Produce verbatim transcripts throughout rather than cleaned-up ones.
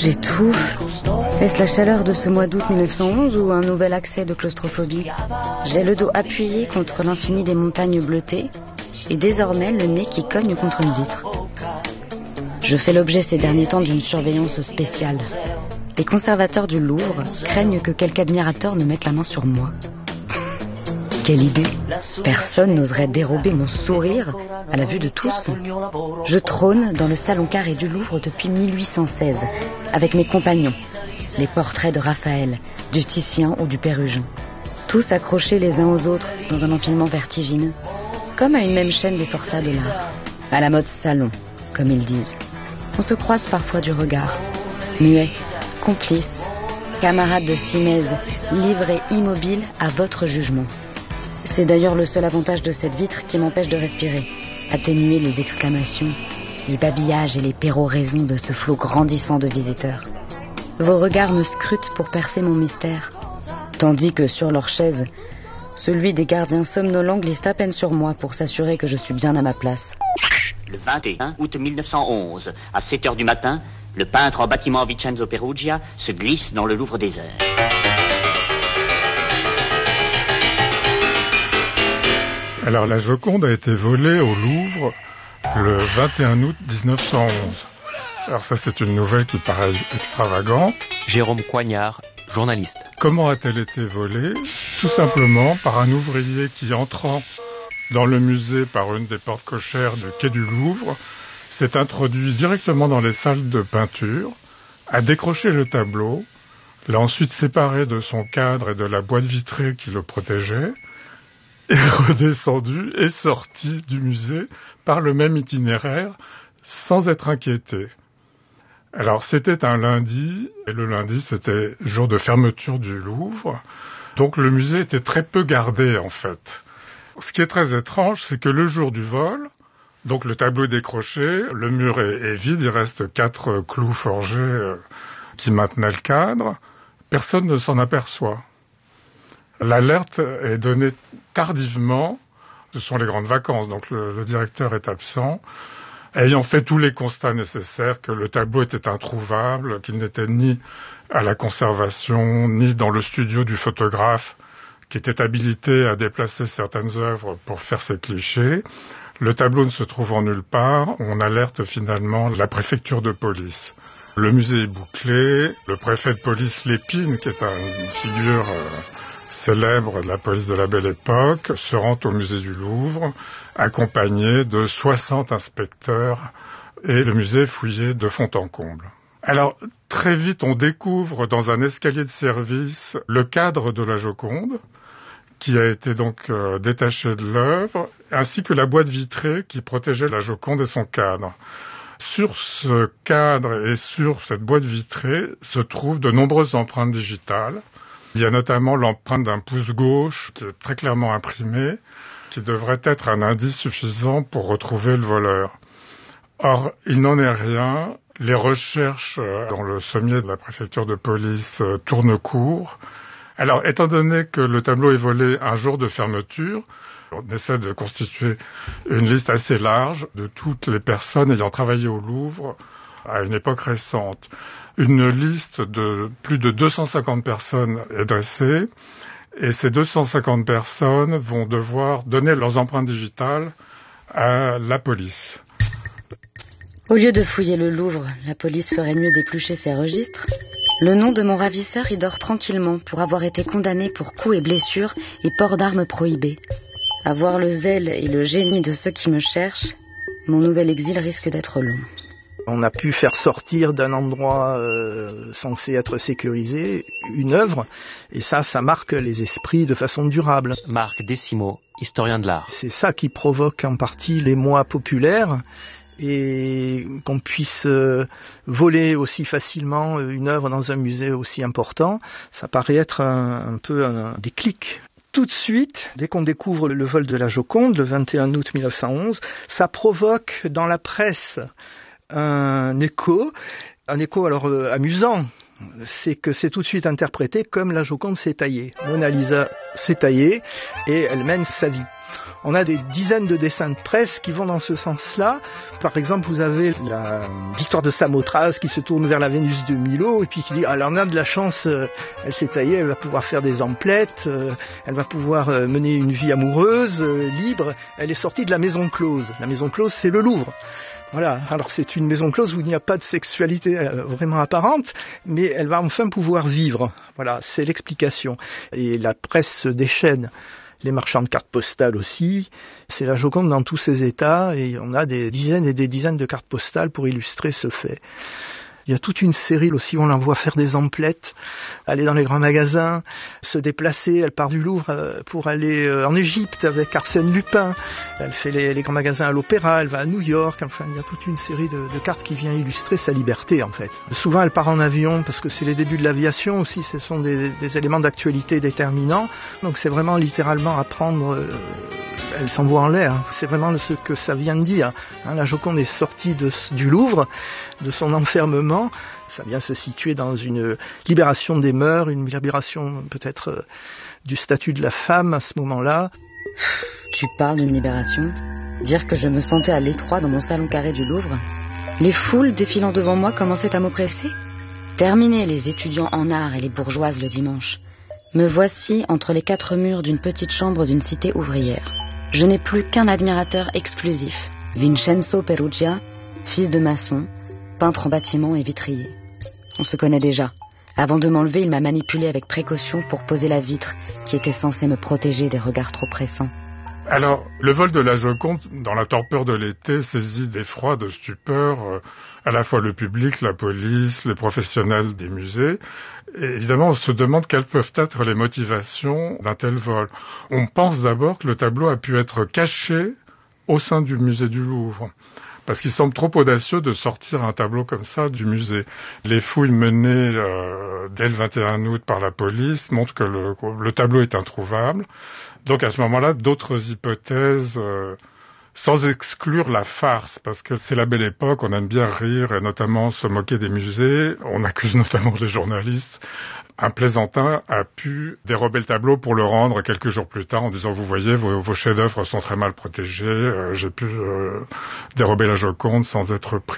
J'étouffe. Est-ce la chaleur de ce mois d'août mille neuf cent onze ou un nouvel accès de claustrophobie? J'ai le dos appuyé contre l'infini des montagnes bleutées et désormais le nez qui cogne contre une vitre. Je fais l'objet ces derniers temps d'une surveillance spéciale. Les conservateurs du Louvre craignent que quelque admirateur ne mette la main sur moi. Quelle idée! Personne n'oserait dérober mon sourire à la vue de tous. Je trône dans le salon carré du Louvre depuis mille huit cent seize, avec mes compagnons, les portraits de Raphaël, du Titien ou du Pérugin. Tous accrochés les uns aux autres dans un empilement vertigineux, comme à une même chaîne des forçats de l'art. À la mode salon, comme ils disent. On se croise parfois du regard, muets, complices, camarades de Simèse, livrés immobiles à votre jugement. C'est d'ailleurs le seul avantage de cette vitre qui m'empêche de respirer, atténuer les exclamations, les babillages et les péroraisons de ce flot grandissant de visiteurs. Vos regards me scrutent pour percer mon mystère, tandis que sur leur chaise, celui des gardiens somnolents glisse à peine sur moi pour s'assurer que je suis bien à ma place. Le vingt et un août mille neuf cent onze, à sept heures du matin, le peintre en bâtiment Vincenzo Perugia se glisse dans le Louvre des Heures. Alors, la Joconde a été volée au Louvre le vingt et un août dix-neuf cent onze. Alors ça, c'est une nouvelle qui paraît extravagante. Jérôme Coignard, journaliste. Comment a-t-elle été volée? Tout simplement par un ouvrier qui, entrant dans le musée par une des portes cochères du quai du Louvre, s'est introduit directement dans les salles de peinture, a décroché le tableau, l'a ensuite séparé de son cadre et de la boîte vitrée qui le protégeait, est redescendu et sorti du musée par le même itinéraire sans être inquiété. Alors c'était un lundi, et le lundi c'était jour de fermeture du Louvre, donc le musée était très peu gardé en fait. Ce qui est très étrange, c'est que le jour du vol, donc le tableau est décroché, le mur est, est vide, il reste quatre clous forgés euh, qui maintenaient le cadre, personne ne s'en aperçoit. L'alerte est donnée tardivement, ce sont les grandes vacances, donc le, le directeur est absent, ayant fait tous les constats nécessaires que le tableau était introuvable, qu'il n'était ni à la conservation, ni dans le studio du photographe, qui était habilité à déplacer certaines œuvres pour faire ses clichés. Le tableau ne se trouvant nulle part, on alerte finalement la préfecture de police. Le musée est bouclé, le préfet de police Lépine, qui est une figure euh, célèbre de la police de la Belle Époque, se rend au musée du Louvre, accompagné de soixante inspecteurs, et le musée est fouillé de fond en comble. Alors, très vite, on découvre dans un escalier de service le cadre de la Joconde, qui a été donc euh, détaché de l'œuvre, ainsi que la boîte vitrée qui protégeait la Joconde et son cadre. Sur ce cadre et sur cette boîte vitrée se trouvent de nombreuses empreintes digitales. Il y a notamment l'empreinte d'un pouce gauche qui est très clairement imprimée, qui devrait être un indice suffisant pour retrouver le voleur. Or, il n'en est rien. Les recherches dans le sommier de la préfecture de police tournent court. Alors, étant donné que le tableau est volé un jour de fermeture, on essaie de constituer une liste assez large de toutes les personnes ayant travaillé au Louvre à une époque récente. Une liste de plus de deux cent cinquante personnes est dressée, et ces deux cent cinquante personnes vont devoir donner leurs empreintes digitales à la police. Au lieu de fouiller le Louvre, la police ferait mieux d'éplucher ses registres. Le nom de mon ravisseur y dort tranquillement pour avoir été condamné pour coups et blessures et port d'armes prohibées. Avoir le zèle et le génie de ceux qui me cherchent, mon nouvel exil risque d'être long. On a pu faire sortir d'un endroit euh, censé être sécurisé une œuvre, et ça, ça marque les esprits de façon durable. Marc Décimo, historien de l'art. C'est ça qui provoque en partie l'émoi populaire, et qu'on puisse euh, voler aussi facilement une œuvre dans un musée aussi important, ça paraît être un, un peu un déclic. Tout de suite, dès qu'on découvre le vol de la Joconde, le vingt et un août mille neuf cent onze, ça provoque dans la presse un écho, un écho alors euh, amusant, c'est que c'est tout de suite interprété comme la Joconde s'est taillée. Mona Lisa s'est taillée et elle mène sa vie. On a des dizaines de dessins de presse qui vont dans ce sens-là. Par exemple, vous avez la Victoire de Samothrace qui se tourne vers la Vénus de Milo et puis qui dit, alors on a de la chance, euh, elle s'est taillée, elle va pouvoir faire des emplettes, euh, elle va pouvoir euh, mener une vie amoureuse, euh, libre. Elle est sortie de la maison close. La maison close, c'est le Louvre. Voilà, alors c'est une maison close où il n'y a pas de sexualité euh, vraiment apparente, mais elle va enfin pouvoir vivre. Voilà, c'est l'explication. Et la presse se déchaîne. Les marchands de cartes postales aussi. C'est la Joconde dans tous ses états et on a des dizaines et des dizaines de cartes postales pour illustrer ce fait. Il y a toute une série aussi où on l'envoie faire des emplettes, aller dans les grands magasins, se déplacer. Elle part du Louvre pour aller en Égypte avec Arsène Lupin. Elle fait les, les grands magasins à l'Opéra, elle va à New York. Enfin, il y a toute une série de, de cartes qui vient illustrer sa liberté, en fait. Souvent, elle part en avion parce que c'est les débuts de l'aviation aussi. Ce sont des, des éléments d'actualité déterminants. Donc, c'est vraiment littéralement apprendre... Euh, elle s'envoie en l'air. C'est vraiment ce que ça vient de dire. Hein, la Joconde est sortie de, du Louvre, de son enfermement. Ça vient se situer dans une libération des mœurs, une libération peut-être euh, du statut de la femme à ce moment-là. Tu parles d'une libération ? Dire que je me sentais à l'étroit dans mon salon carré du Louvre ? Les foules défilant devant moi commençaient à m'oppresser ? Terminé les étudiants en art et les bourgeoises le dimanche. Me voici entre les quatre murs d'une petite chambre d'une cité ouvrière. Je n'ai plus qu'un admirateur exclusif, Vincenzo Perugia, fils de maçon, peintre en bâtiment et vitrier. On se connaît déjà. Avant de m'enlever, il m'a manipulé avec précaution pour poser la vitre qui était censée me protéger des regards trop pressants. Alors, le vol de la Joconde, dans la torpeur de l'été, saisit d'effroi, de stupeur, euh, à la fois le public, la police, les professionnels des musées. Et évidemment, on se demande quelles peuvent être les motivations d'un tel vol. On pense d'abord que le tableau a pu être caché au sein du musée du Louvre. Parce qu'il semble trop audacieux de sortir un tableau comme ça du musée. Les fouilles menées euh, dès le vingt et un août par la police montrent que le, le tableau est introuvable. Donc à ce moment-là, d'autres hypothèses, euh, sans exclure la farce, parce que c'est la belle époque, on aime bien rire et notamment se moquer des musées. On accuse notamment les journalistes. Un plaisantin a pu dérober le tableau pour le rendre quelques jours plus tard en disant « Vous voyez, vos, vos chefs-d'œuvre sont très mal protégés, euh, j'ai pu euh, dérober la Joconde sans être pris ».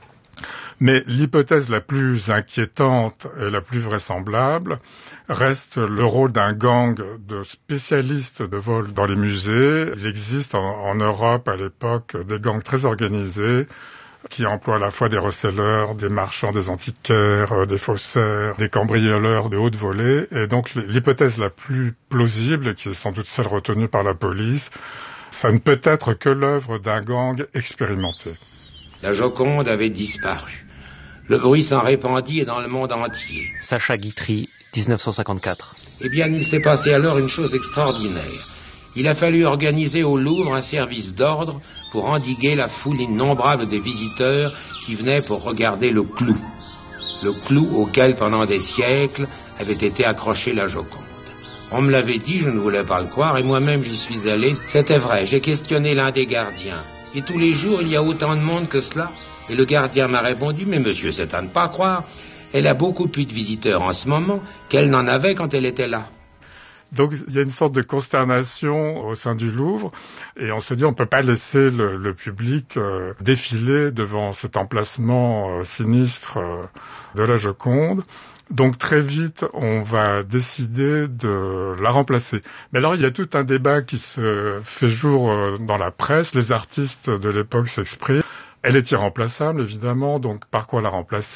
Mais l'hypothèse la plus inquiétante et la plus vraisemblable reste le rôle d'un gang de spécialistes de vol dans les musées. Il existe en, en Europe à l'époque des gangs très organisés qui emploient à la fois des receleurs, des marchands, des antiquaires, des faussaires, des cambrioleurs de haute volée. Et donc l'hypothèse la plus plausible, qui est sans doute celle retenue par la police, ça ne peut être que l'œuvre d'un gang expérimenté. La Joconde avait disparu. Le bruit s'en répandit dans le monde entier. Sacha Guitry, dix-neuf cent cinquante-quatre. Eh bien, il s'est passé alors une chose extraordinaire. Il a fallu organiser au Louvre un service d'ordre pour endiguer la foule innombrable des visiteurs qui venaient pour regarder le clou. Le clou auquel, pendant des siècles, avait été accrochée la Joconde. On me l'avait dit, je ne voulais pas le croire, et moi-même j'y suis allé. C'était vrai, j'ai questionné l'un des gardiens. Et tous les jours, il y a autant de monde que cela. Et le gardien m'a répondu, mais monsieur, c'est à ne pas croire. Elle a beaucoup plus de visiteurs en ce moment qu'elle n'en avait quand elle était là. Donc il y a une sorte de consternation au sein du Louvre et on se dit on ne peut pas laisser le, le public euh, défiler devant cet emplacement euh, sinistre euh, de la Joconde. Donc très vite on va décider de la remplacer. Mais alors il y a tout un débat qui se fait jour euh, dans la presse, les artistes de l'époque s'expriment. Elle est irremplaçable, évidemment, donc par quoi la remplacer ?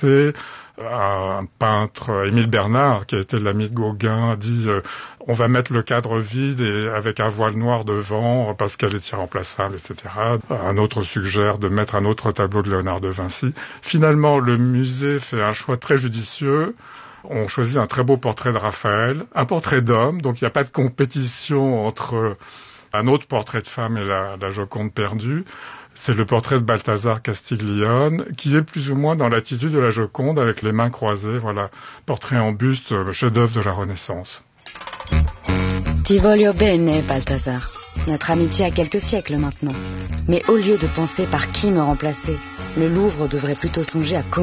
Un peintre, Émile Bernard, qui a été l'ami de Gauguin, dit euh, on va mettre le cadre vide et avec un voile noir devant parce qu'elle est irremplaçable, et cetera. Un autre suggère de mettre un autre tableau de Léonard de Vinci. Finalement, le musée fait un choix très judicieux. On choisit un très beau portrait de Raphaël, un portrait d'homme, donc il n'y a pas de compétition entre un autre portrait de femme et la, la Joconde perdue. C'est le portrait de Balthazar Castiglione, qui est plus ou moins dans l'attitude de la Joconde, avec les mains croisées, voilà, portrait en buste, chef-d'œuvre de la Renaissance. Ti voglio bene, Balthazar. Notre amitié a quelques siècles maintenant. Mais au lieu de penser par qui me remplacer, le Louvre devrait plutôt songer à comment